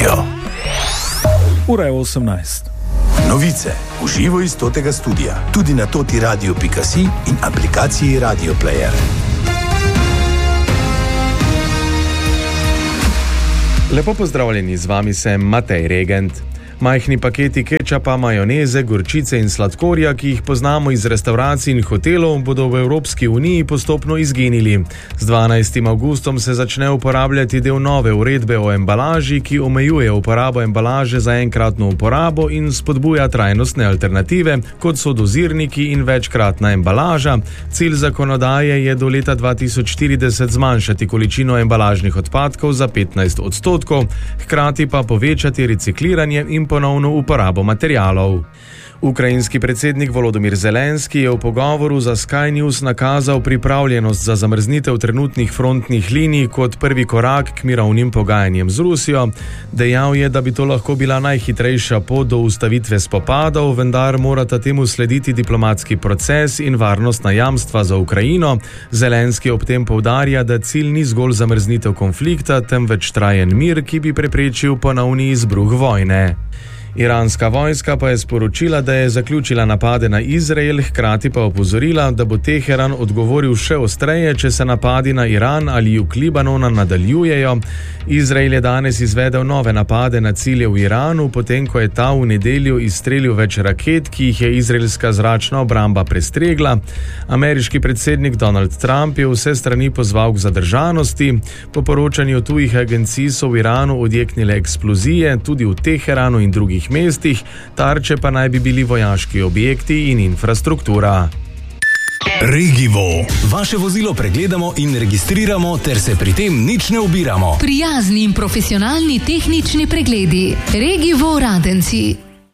Radio. Ura je 18. Novice v živo iz totega studia, tudi na totiradio.si in aplikaciji Radio Player. Lepo pozdravljeni, z vami sem Matej Regent. Majhni paketi kečapa, majoneze, gorčice in sladkorja, ki jih poznamo iz restavracij in hotelov, bodo v Evropski uniji postopno izginili. Z 12. avgustom se začne uporabljati del nove uredbe o embalaži, ki omejuje uporabo embalaže za enkratno uporabo in spodbuja trajnostne alternative, kot so dozirniki in večkratna embalaža. Cilj zakonodaje je do leta 2040 zmanjšati količino embalažnih odpadkov za 15%, hkrati pa povečati recikliranje in ponovno uporabo materialov. Ukrajinski predsednik Volodymyr Zelenski je v pogovoru za Sky News nakazal pripravljenost za zamrznitev trenutnih frontnih linij kot prvi korak k mirovnim pogajanjem z Rusijo. Dejal je, da bi to lahko bila najhitrejša pot do ustavitve spopadov, vendar morata temu slediti diplomatski proces in varnostna jamstva za Ukrajino. Zelenski ob tem poudarja, da cilj ni zgolj zamrznitev konflikta, temveč trajen mir, ki bi preprečil ponovni izbruh vojne. Iranska vojska pa je sporočila, da je zaključila napade na Izrael, hkrati pa opozorila, da bo Teheran odgovoril še ostreje, če se napadi na Iran ali jug Libanona nadaljujejo. Izrael je danes izvedel nove napade na cilje v Iranu, potem ko je ta v nedeljo izstrelil več raket, ki jih je izraelska zračna obramba prestregla. Ameriški predsednik Donald Trump je vse strani pozval k zadržanosti. Po poročanju tujih agencij so v Iranu odjeknile eksplozije, tudi v Teheranu in drugih mestih, tarče pa naj bi bili vojaški objekti in infrastruktura. Regivo. Vaše vozilo pregledamo in registriramo, ter se pri tem nič ne ubiramo. Prijazni in profesionalni tehnični pregledi. Regivo Radenci.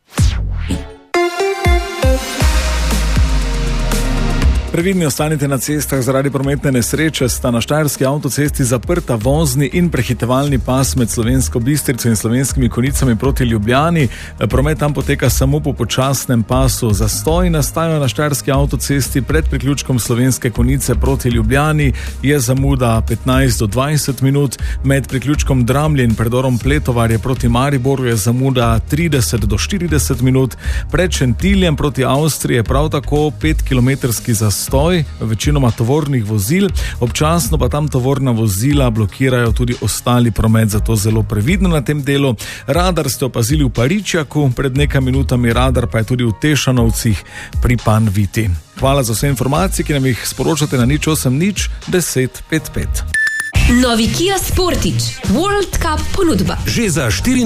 Previdni ostanite na cestah zaradi prometne nesreče, sta na štajerski avtocesti zaprta vozni in prehitevalni pas med Slovensko Bistrico in Slovenskimi Konjicami proti Ljubljani. Promet tam poteka samo po počasnem pasu. Zastoj nastajajo na štajerski avtocesti pred priključkom Slovenske Konjice proti Ljubljani, je zamuda 15 do 20 minut, med priključkom Dramlje in predorom Pletovarje proti Mariboru je zamuda 30 do 40 minut, pred Šentiljem proti Avstriji je prav tako 5-kilometrski zastoj, večinoma tovornih vozil, občasno pa tam tovorna vozila blokirajo tudi ostali promet, zato zelo previdno na tem delu. Radar ste opazili v Paričjaku, pred nekaj minutami radar pa je tudi v Tešanovcih pri Panviti. Hvala za vse informacije, ki nam jih sporočate na 080 10 55. Novi Kia Sportage World Cup ponudba. Že za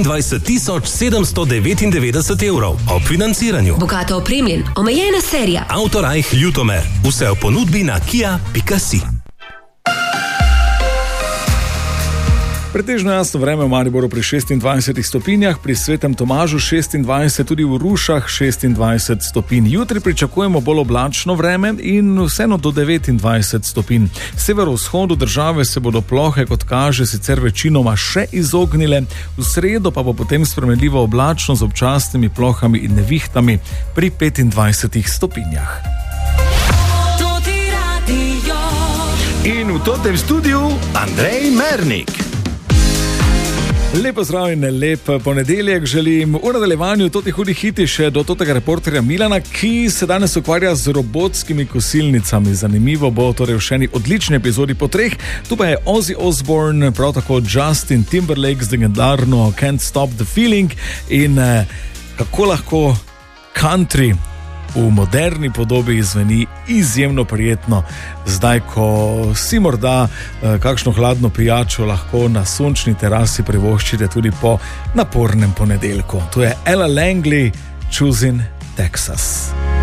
24.799 evrov ob financiranju. Bogato opremljen, omejena serija. Autorajh Ljutomer. Vse v ponudbi na kia.si. Pretežno jasno vreme v Mariboru pri 26 stopinjah, pri Svetem Tomažu 26, tudi v Rušah 26 stopinj. Jutri pričakujemo bolj oblačno vreme in vseeno do 29 stopinj. Severovzhodu države se bodo plohe, kot kaže, sicer večinoma še izognile, v sredo pa bo potem spremenljivo oblačno z občasnimi plohami in nevihtami pri 25 stopinjah. In v tem studiu Andrej Mernik. Lepo zdrav in lep ponedeljek želim. V nadaljevanju toti hudi hiti še do totega reporterja Milana, ki se danes ukvarja z robotskimi kosilnicami. Zanimivo bo torej v še eni odlični epizodi po 3. Tu pa je Ozzy Osbourne, prav tako Justin Timberlake z legendarno Can't Stop the Feeling in kako lahko country v moderni podobi zveni izjemno prijetno, zdaj ko si morda kakšno hladno pijačo lahko na sončni terasi privoščite tudi po napornem ponedeljku. To je Ella Langley, Choosing Texas.